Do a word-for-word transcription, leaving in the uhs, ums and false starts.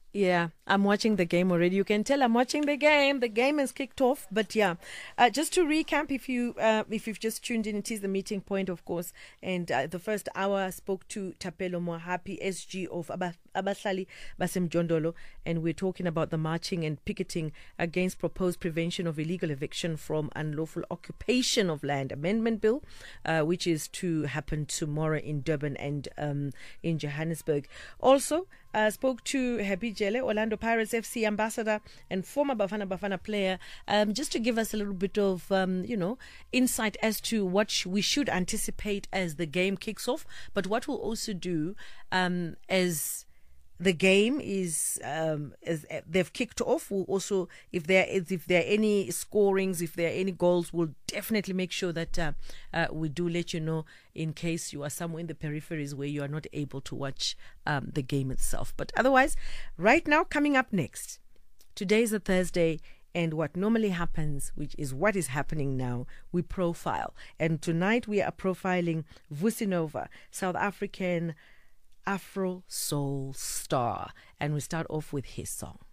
Yeah, I'm watching the game already. You can tell I'm watching the game. The game has kicked off. But yeah, uh, just to recap, if you uh, if you've just tuned in, it is the meeting point, of course. And uh, the first hour I spoke to Tapelo Mohapi, S G of Aba- Abahlali Basemjondolo, and we're talking about the marching and picketing against proposed prevention of illegal eviction from unlawful occupation of land amendment bill, uh, which is to happen tomorrow in Durban and um, in Johannesburg. Also, uh, spoke to Happy Jele, Orlando Pirates F C ambassador and former Bafana Bafana player, um, just to give us a little bit of, um, you know, insight as to what sh- we should anticipate as the game kicks off, but what we'll also do um, as the game is um, as they've kicked off. We'll also, if there is, if there are any scorings, if there are any goals, we'll definitely make sure that uh, uh, we do let you know in case you are somewhere in the peripheries where you are not able to watch um, the game itself. But otherwise, right now, coming up next, today is a Thursday. And what normally happens, which is what is happening now, we profile. And tonight we are profiling Vusi Nova, South African Afro soul star, and we start off with his song.